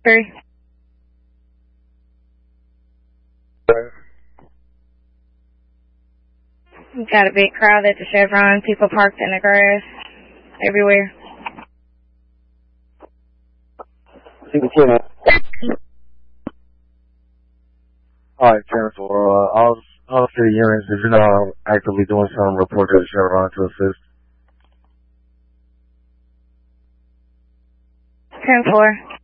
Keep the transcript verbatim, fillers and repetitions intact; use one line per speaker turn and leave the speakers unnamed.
Three. We've got a big crowd at the Chevron. People parked in the grass everywhere.
Alright, ten four. Uh, all, all city units, if you're not actively doing something, report to the Chevron to assist.
ten four.